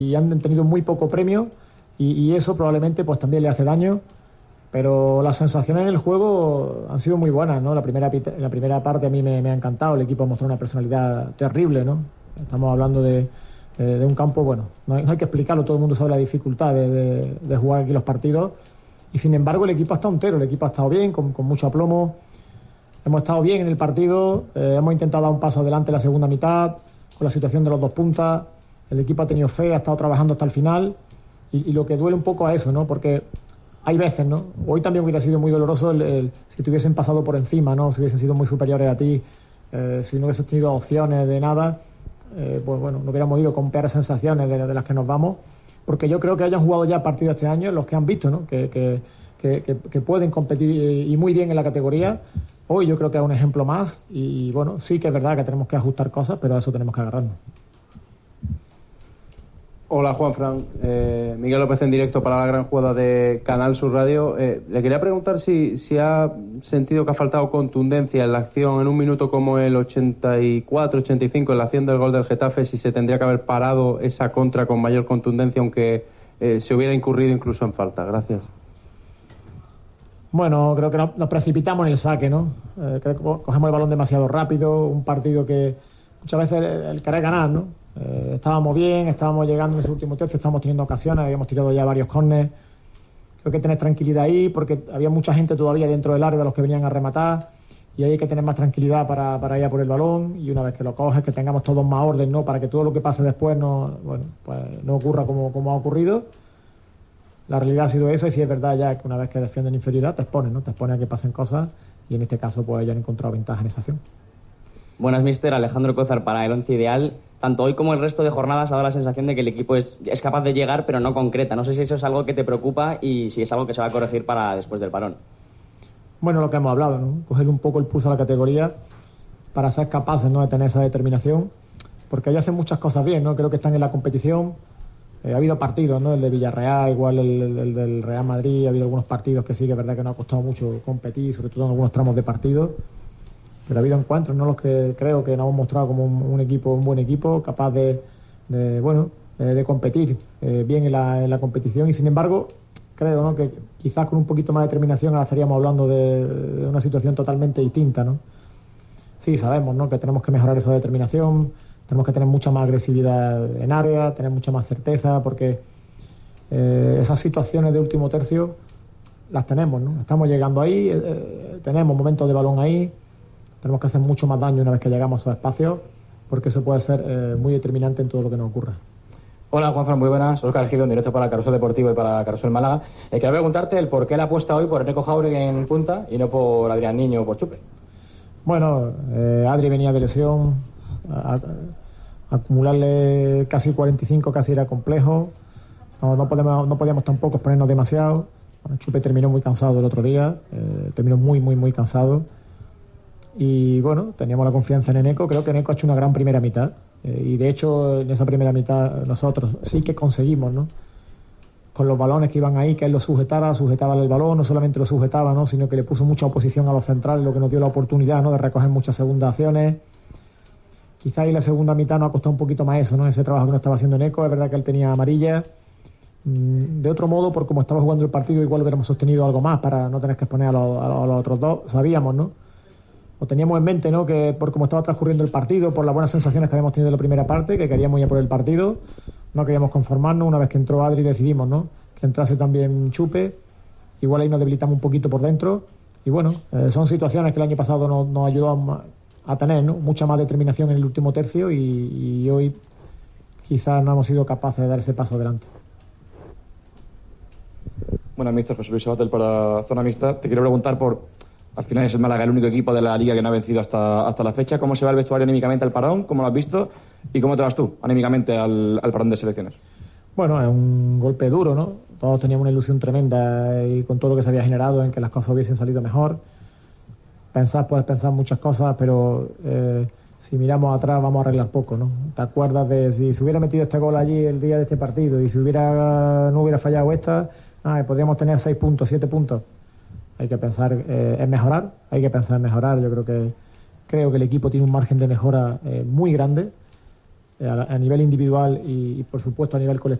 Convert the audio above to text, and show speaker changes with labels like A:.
A: y han tenido muy poco premio y eso probablemente pues también le hace daño. Pero las sensaciones en el juego han sido muy buenas, ¿no? La primera parte a mí me ha encantado. El equipo ha mostrado una personalidad terrible, ¿no? Estamos hablando de un campo, bueno, no hay que explicarlo, todo el mundo sabe la dificultad de jugar aquí los partidos. Y sin embargo el equipo ha estado entero, el equipo ha estado bien, con mucho aplomo. Hemos estado bien en el partido, hemos intentado dar un paso adelante en la segunda mitad, con la situación de los dos puntas. El equipo ha tenido fe, ha estado trabajando hasta el final. Y lo que duele un poco a eso, ¿no? Porque hay veces, ¿no? Hoy también hubiera sido muy doloroso si te hubiesen pasado por encima, ¿no? Si hubiesen sido muy superiores a ti, si no hubieses tenido opciones de nada, pues bueno, no hubiéramos ido con peores sensaciones de las que nos vamos, porque yo creo que hayan jugado ya partidos este año los que han visto, ¿no? Que pueden competir y muy bien en la categoría. Hoy yo creo que es un ejemplo más y bueno, sí que es verdad que tenemos que ajustar cosas, pero a eso tenemos que agarrarnos.
B: Hola Juanfran, Miguel López en directo para la gran jugada de Canal Sur Radio. Le quería preguntar si ha sentido que ha faltado contundencia en la acción en un minuto como el 84-85 en la acción del gol del Getafe, si se tendría que haber parado esa contra con mayor contundencia aunque se hubiera incurrido incluso en falta. Gracias.
A: Bueno, creo que nos precipitamos en el saque, ¿no? Creo que cogemos el balón demasiado rápido, un partido que muchas veces el querer ganar, ¿no? Estábamos bien, estábamos llegando en ese último tercio, estábamos teniendo ocasiones, habíamos tirado ya varios córneres. Creo que tener tranquilidad ahí porque había mucha gente todavía dentro del área de los que venían a rematar y ahí hay que tener más tranquilidad para ir a por el balón y una vez que lo coges que tengamos todos más orden, ¿no? Para que todo lo que pase después no ocurra como ha ocurrido. La realidad ha sido esa y sí es verdad ya que una vez que defienden inferioridad te expones, ¿no? Te expones a que pasen cosas y en este caso pues ya han encontrado ventaja en esa acción.
C: Buenas, míster. Alejandro Cózar para el Once Ideal. Tanto hoy como el resto de jornadas ha dado la sensación de que el equipo es capaz de llegar, pero no concreta. No sé si eso es algo que te preocupa y si es algo que se va a corregir para después del parón.
A: Bueno, lo que hemos hablado, ¿no? Coger un poco el pulso a la categoría para ser capaces, ¿no? De tener esa determinación, porque ellos hacen muchas cosas bien, ¿no? Creo que están en la competición. Ha habido partidos, ¿no? El de Villarreal, igual el del Real Madrid. Ha habido algunos partidos que sí que es verdad que nos ha costado mucho competir, sobre todo en algunos tramos de partido. Pero ha habido encuentros, ¿no? Los que creo que nos hemos mostrado como un buen equipo, capaz de competir bien en la competición. Y sin embargo, creo, ¿no? Que quizás con un poquito más de determinación ahora estaríamos hablando de una situación totalmente distinta, ¿no? Sí, sabemos, ¿no? Que tenemos que mejorar esa determinación, tenemos que tener mucha más agresividad en área, tener mucha más certeza, porque esas situaciones de último tercio las tenemos, ¿no? Estamos llegando ahí, tenemos momentos de balón ahí. Tenemos que hacer mucho más daño una vez que llegamos a esos espacios, porque eso puede ser muy determinante en todo lo que nos ocurra.
D: Hola Juanfran, muy buenas. Óscar Gido, en directo para Carrusel Deportivo y para Carrusel Málaga. Quería preguntarte el por qué la apuesta hoy por Enrico Jauregui en punta y no por Adrián Niño o por Chupe.
A: Bueno, Adri venía de lesión, acumularle casi 45 casi era complejo, no podíamos tampoco exponernos demasiado. Bueno, Chupe terminó muy cansado el otro día, terminó muy cansado. Y bueno, teníamos la confianza en Eneco. Creo que Eneco ha hecho una gran primera mitad y de hecho en esa primera mitad nosotros sí que conseguimos, ¿no? Con los balones que iban ahí, que él lo sujetaba el balón, no solamente lo sujetaba, ¿no? Sino que le puso mucha oposición a los centrales, lo que nos dio la oportunidad, ¿no? De recoger muchas segundas acciones. Quizá ahí la segunda mitad nos ha costado un poquito más eso, ¿no? Ese trabajo que no estaba haciendo Eneco. Es verdad que él tenía amarilla. De otro modo, por como estaba jugando el partido, igual hubiéramos sostenido algo más para no tener que exponer a los otros dos. Sabíamos, ¿no? O teníamos en mente, ¿no? Que por cómo estaba transcurriendo el partido, por las buenas sensaciones que habíamos tenido en la primera parte, que queríamos ir por el partido, no queríamos conformarnos. Una vez que entró Adri decidimos, ¿no? Que entrase también Chupe. Igual ahí nos debilitamos un poquito por dentro. Y bueno, son situaciones que el año pasado nos ayudó a tener, ¿no? Mucha más determinación en el último tercio y hoy quizás no hemos sido capaces de dar ese paso adelante.
D: Bueno, míster José Luis Sabatel para Zona Mixta. Te quiero preguntar por... Al final es el Málaga el único equipo de la Liga que no ha vencido hasta la fecha. ¿Cómo se va el vestuario anímicamente al parón? ¿Cómo lo has visto? ¿Y cómo te vas tú anímicamente al parón de selecciones?
A: Bueno, es un golpe duro, ¿no? Todos teníamos una ilusión tremenda y con todo lo que se había generado en que las cosas hubiesen salido mejor. Puedes pensar muchas cosas, pero si miramos atrás vamos a arreglar poco, ¿no? ¿Te acuerdas de si se hubiera metido este gol allí el día de este partido y si no hubiera fallado podríamos tener 6 puntos, 7 puntos? Hay que pensar en mejorar, Yo creo que el equipo tiene un margen de mejora muy grande. a nivel individual y por supuesto a nivel colectivo